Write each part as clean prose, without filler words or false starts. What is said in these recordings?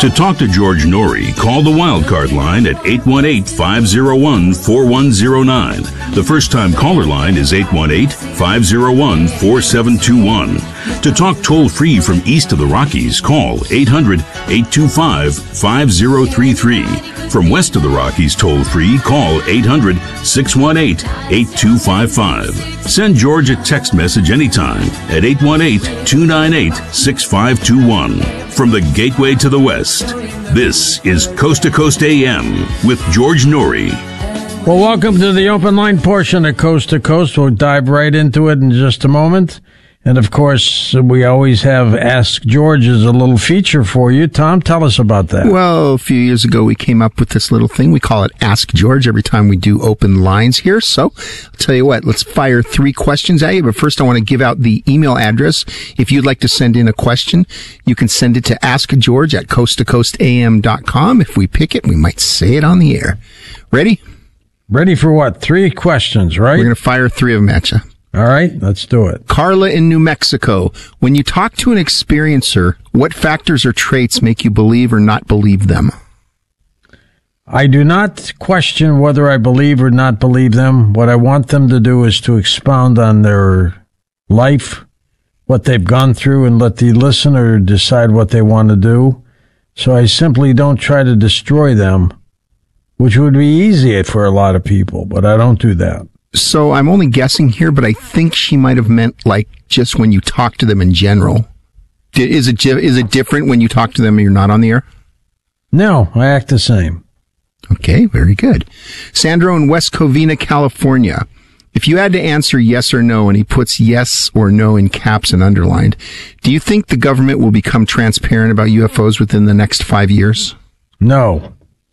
To talk to George Norrie, call the Wildcard line at 818-501-4109. The first-time caller line is 818-501-4721. To talk toll-free from east of the Rockies, call 800-825-5033. From west of the Rockies toll-free, call 800-618-8255. Send George a text message anytime at 818-298-6521. From the Gateway to the West, this is Coast to Coast AM with George Norrie. Well, welcome to the open line portion of Coast to Coast. We'll dive right into it in just a moment. And, of course, we always have Ask George as a little feature for you. Tom, tell us about that. Well, a few years ago, we came up with this little thing. We call it Ask George every time we do open lines here. So I'll tell you what, let's fire 3 questions at you. But first, I want to give out the email address. If you'd like to send in a question, you can send it to askgeorge@coasttocoastam.com. If we pick it, we might say it on the air. Ready? Ready for what? 3 questions, right? We're going to fire 3 of them at you. All right, let's do it. Carla in New Mexico. When you talk to an experiencer, what factors or traits make you believe or not believe them? I do not question whether I believe or not believe them. What I want them to do is to expound on their life, what they've gone through, and let the listener decide what they want to do. So I simply don't try to destroy them, which would be easy for a lot of people, but I don't do that. So I'm only guessing here, but I think she might have meant like just when you talk to them in general. Is it different when you talk to them and you're not on the air? No, I act the same. Okay, very good. Sandro in West Covina, California. If you had to answer yes or no, and he puts yes or no in caps and underlined, do you think the government will become transparent about UFOs within the next 5 years? No.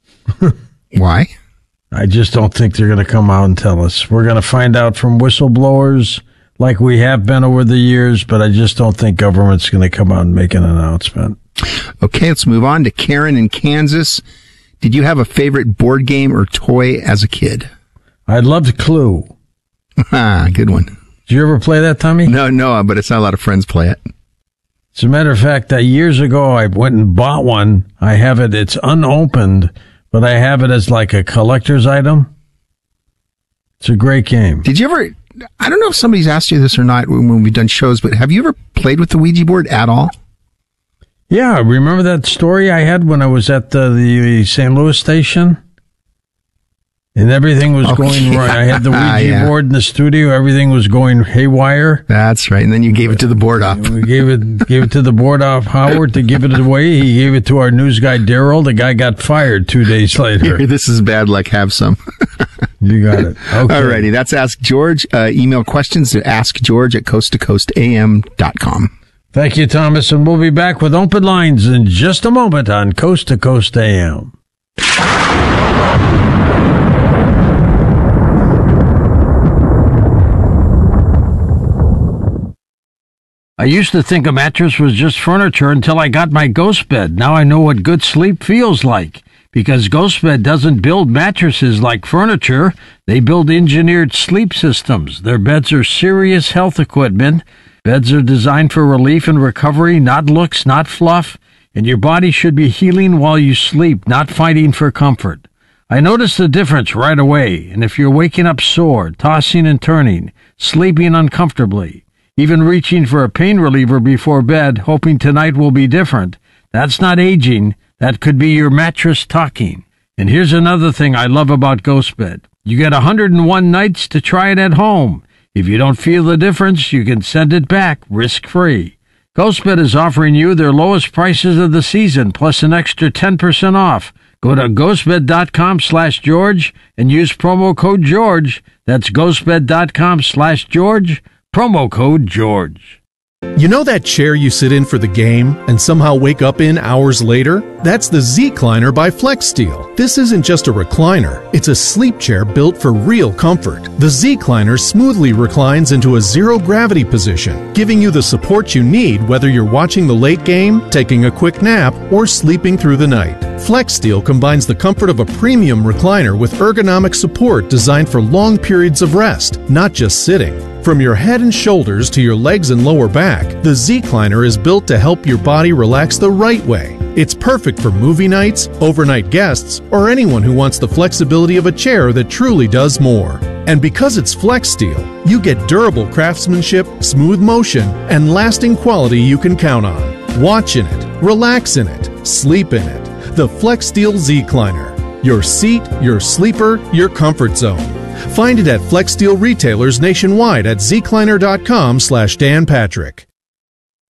Why? I just don't think they're going to come out and tell us. We're going to find out from whistleblowers like we have been over the years, but I just don't think government's going to come out and make an announcement. Okay, let's move on to Karen in Kansas. Did you have a favorite board game or toy as a kid? I loved Clue. Good one. Did you ever play that, Tommy? No, but it's not a lot of friends play it. As a matter of fact, that years ago, I went and bought one. I have it. It's unopened, but I have it as like a collector's item. It's a great game. Did you ever, I don't know if somebody's asked you this or not when we've done shows, but have you ever played with the Ouija board at all? Yeah, remember that story I had when I was at the St. Louis station? And everything was going right. I had the Ouija board in the studio. Everything was going haywire. That's right. And then you gave it to the board op. We gave it to the board op, Howard, to give it away. He gave it to our news guy, Daryl. The guy got fired 2 days later. This is bad luck. Have some. You got it. Okay. All righty. That's Ask George. Email questions to askgeorge@coasttocoastam.com. Thank you, Thomas. And we'll be back with open lines in just a moment on Coast to Coast AM. I used to think a mattress was just furniture until I got my Ghost Bed. Now I know what good sleep feels like. Because Ghost Bed doesn't build mattresses like furniture. They build engineered sleep systems. Their beds are serious health equipment. Beds are designed for relief and recovery, not looks, not fluff. And your body should be healing while you sleep, not fighting for comfort. I noticed the difference right away. And if you're waking up sore, tossing and turning, sleeping uncomfortably, even reaching for a pain reliever before bed, hoping tonight will be different, that's not aging. That could be your mattress talking. And here's another thing I love about Ghost Bed. You get 101 nights to try it at home. If you don't feel the difference, you can send it back risk-free. Ghost Bed is offering you their lowest prices of the season, plus an extra 10% off. Go to ghostbed.com/George and use promo code George. That's ghostbed.com/George. Promo code George. You know that chair you sit in for the game and somehow wake up in hours later? That's the Z-Cliner by FlexSteel. This isn't just a recliner. It's a sleep chair built for real comfort. The Z-Cliner smoothly reclines into a zero-gravity position, giving you the support you need whether you're watching the late game, taking a quick nap, or sleeping through the night. FlexSteel combines the comfort of a premium recliner with ergonomic support designed for long periods of rest, not just sitting. From your head and shoulders to your legs and lower back, the Z-Cliner is built to help your body relax the right way. It's perfect for movie nights, overnight guests, or anyone who wants the flexibility of a chair that truly does more. And because it's FlexSteel, you get durable craftsmanship, smooth motion, and lasting quality you can count on. Watch in it, relax in it, sleep in it. The FlexSteel Zcliner. Your seat, your sleeper, your comfort zone. Find it at FlexSteel retailers nationwide at zcliner.com/Dan Patrick.